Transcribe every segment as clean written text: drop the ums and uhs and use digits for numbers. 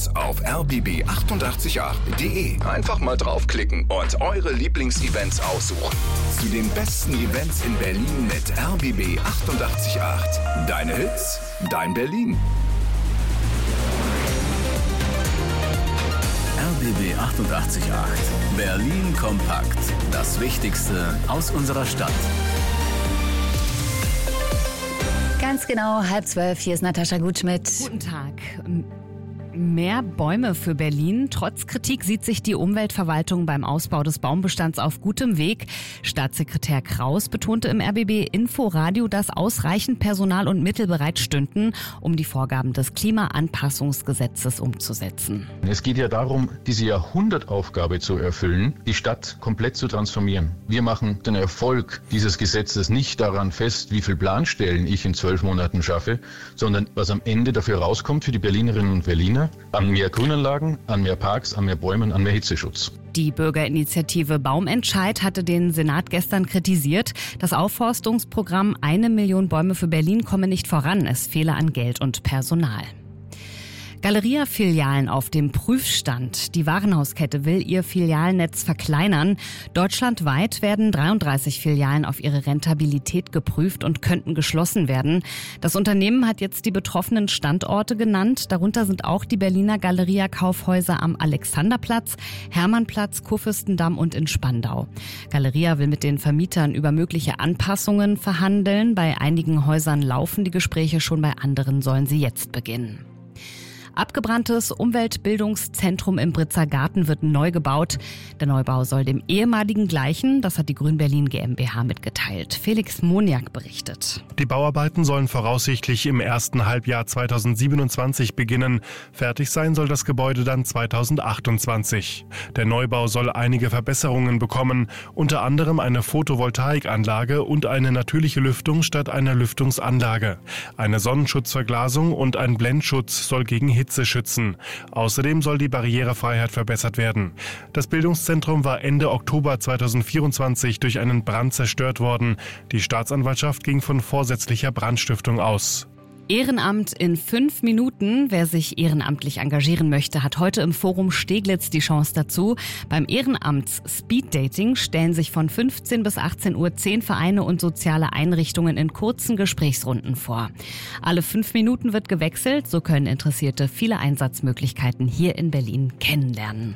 Tickets auf rbb888.de. Einfach mal draufklicken und eure Lieblingsevents aussuchen. Zu den besten Events in Berlin mit RBB 888. Deine Hits, dein Berlin. RBB 888. Berlin kompakt. Das Wichtigste aus unserer Stadt. Ganz genau, 11:30. Hier ist Natascha Gutschmidt. Guten Tag. Mehr Bäume für Berlin. Trotz Kritik sieht sich die Umweltverwaltung beim Ausbau des Baumbestands auf gutem Weg. Staatssekretär Kraus betonte im RBB Inforadio, dass ausreichend Personal und Mittel bereit stünden, um die Vorgaben des Klimaanpassungsgesetzes umzusetzen. Es geht ja darum, diese Jahrhundertaufgabe zu erfüllen, die Stadt komplett zu transformieren. Wir machen den Erfolg dieses Gesetzes nicht daran fest, wie viel Planstellen ich in 12 Monaten schaffe, sondern was am Ende dafür rauskommt für die Berlinerinnen und Berliner, an mehr Grünanlagen, an mehr Parks, an mehr Bäumen, an mehr Hitzeschutz. Die Bürgerinitiative Baumentscheid hatte den Senat gestern kritisiert. Das Aufforstungsprogramm 1 Million Bäume für Berlin komme nicht voran. Es fehle an Geld und Personal. Galeria-Filialen auf dem Prüfstand. Die Warenhauskette will ihr Filialnetz verkleinern. Deutschlandweit werden 33 Filialen auf ihre Rentabilität geprüft und könnten geschlossen werden. Das Unternehmen hat jetzt die betroffenen Standorte genannt. Darunter sind auch die Berliner Galeria-Kaufhäuser am Alexanderplatz, Hermannplatz, Kurfürstendamm und in Spandau. Galeria will mit den Vermietern über mögliche Anpassungen verhandeln. Bei einigen Häusern laufen die Gespräche schon, bei anderen sollen sie jetzt beginnen. Abgebranntes Umweltbildungszentrum im Britzer Garten wird neu gebaut. Der Neubau soll dem ehemaligen gleichen, das hat die Grün Berlin GmbH mitgeteilt. Felix Moniak berichtet. Die Bauarbeiten sollen voraussichtlich im ersten Halbjahr 2027 beginnen. Fertig sein soll das Gebäude dann 2028. Der Neubau soll einige Verbesserungen bekommen, unter anderem eine Photovoltaikanlage und eine natürliche Lüftung statt einer Lüftungsanlage. Eine Sonnenschutzverglasung und ein Blendschutz soll gegen Hitze schützen. Außerdem soll die Barrierefreiheit verbessert werden. Das Bildungszentrum war Ende Oktober 2024 durch einen Brand zerstört worden. Die Staatsanwaltschaft ging von vorsätzlicher Brandstiftung aus. Ehrenamt in 5 Minuten. Wer sich ehrenamtlich engagieren möchte, hat heute im Forum Steglitz die Chance dazu. Beim Ehrenamts Speed Dating stellen sich von 15 bis 18 Uhr 10 Vereine und soziale Einrichtungen in kurzen Gesprächsrunden vor. Alle 5 Minuten wird gewechselt, so können Interessierte viele Einsatzmöglichkeiten hier in Berlin kennenlernen.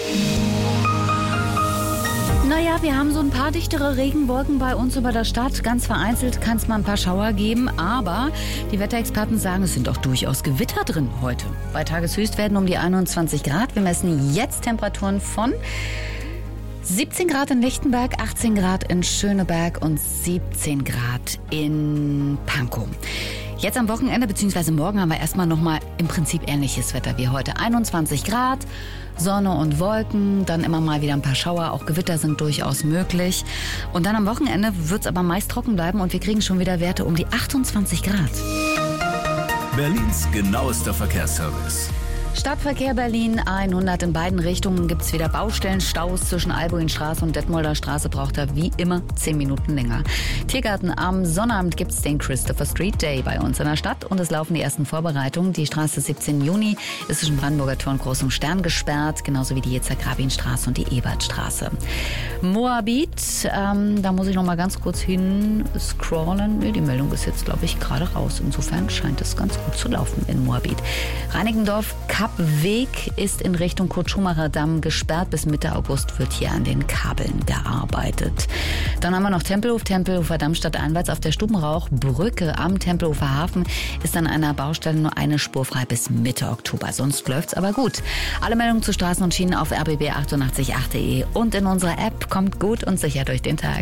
Naja, wir haben so ein paar dichtere Regenwolken bei uns über der Stadt. Ganz vereinzelt kann es mal ein paar Schauer geben, aber die Wetterexperten sagen, es sind auch durchaus Gewitter drin heute. Bei Tageshöchstwerten um die 21 Grad. Wir messen jetzt Temperaturen von 17 Grad in Lichtenberg, 18 Grad in Schöneberg und 17 Grad in Pankow. Jetzt am Wochenende bzw. morgen haben wir erstmal nochmal im Prinzip ähnliches Wetter wie heute. 21 Grad, Sonne und Wolken, dann immer mal wieder ein paar Schauer, auch Gewitter sind durchaus möglich. Und dann am Wochenende wird es aber meist trocken bleiben und wir kriegen schon wieder Werte um die 28 Grad. Berlins genauester Verkehrsservice. Stadtverkehr Berlin 100 in beiden Richtungen gibt es wieder Baustellen, Staus zwischen Albuinstraße und Detmolder Straße braucht er wie immer 10 Minuten länger. Tiergarten am Sonnabend gibt es den Christopher Street Day bei uns in der Stadt und es laufen die ersten Vorbereitungen. Die Straße 17 Juni ist zwischen Brandenburger Tor und Großem Stern gesperrt, genauso wie die Yitzhak-Rabin-Straße und die Ebertstraße. Moabit, da muss ich noch mal ganz kurz hin scrollen. Die Meldung ist jetzt, glaube ich, gerade raus. Insofern scheint es ganz gut zu laufen in Moabit. Reinickendorf, Kappweg ist in Richtung Kurt-Schumacher-Damm gesperrt. Bis Mitte August wird hier an den Kabeln gearbeitet. Dann haben wir noch Tempelhofer Damm stadteinwärts auf der Stubenrauchbrücke am Tempelhofer Hafen ist an einer Baustelle nur eine Spur frei bis Mitte Oktober. Sonst läuft's aber gut. Alle Meldungen zu Straßen und Schienen auf rbb888.de und in unserer App. Kommt gut und sicher durch den Tag.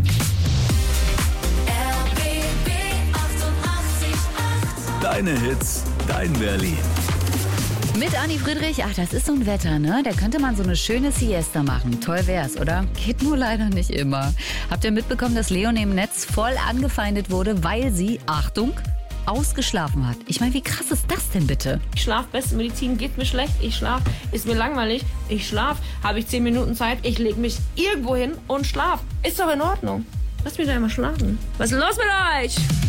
Deine Hits, dein Berlin. Mit Anni Friedrich, ach, das ist so ein Wetter, ne? Da könnte man so eine schöne Siesta machen. Toll wär's, oder? Geht nur leider nicht immer. Habt ihr mitbekommen, dass Leonie im Netz voll angefeindet wurde, weil sie, Achtung, ausgeschlafen hat? Ich meine, wie krass ist das denn bitte? Ich schlaf, beste Medizin, geht mir schlecht, ich schlaf, ist mir langweilig, ich schlaf, habe ich 10 Minuten Zeit, ich leg mich irgendwo hin und schlaf. Ist doch in Ordnung. Lass mich doch einmal schlafen. Was ist los mit euch?